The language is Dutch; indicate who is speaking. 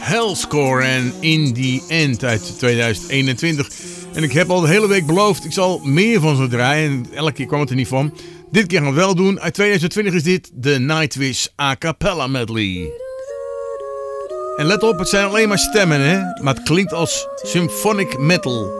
Speaker 1: Hellscore en In The End uit 2021. En ik heb al de hele week beloofd, ik zal meer van ze draaien. En elke keer kwam het er niet van. Dit keer gaan we het wel doen. Uit 2020 is dit de Nightwish A Cappella Medley. En let op, het zijn alleen maar stemmen, hè? Maar het klinkt als symphonic metal.